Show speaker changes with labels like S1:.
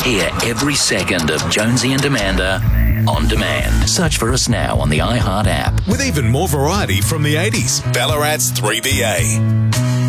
S1: Hear every second of Jonesy and Amanda on demand. Search for us now on the iHeart app.
S2: With even more variety from the 80s. Ballarat's 3BA.